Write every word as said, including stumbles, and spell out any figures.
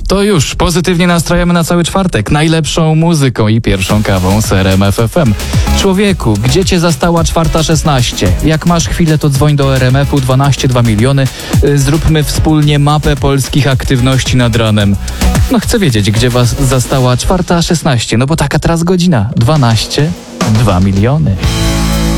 To już pozytywnie nastrajamy na cały czwartek. Najlepszą muzyką i pierwszą kawą z R M F F M. Człowieku, gdzie cię zastała czwarta szesnaście? Jak masz chwilę, to dzwoń do R M F-u dwanaście dwa miliony. Zróbmy wspólnie mapę polskich aktywności nad ranem. No chcę wiedzieć, gdzie was zastała czwarta szesnaście. No bo taka teraz godzina. dwanaście dwa miliony.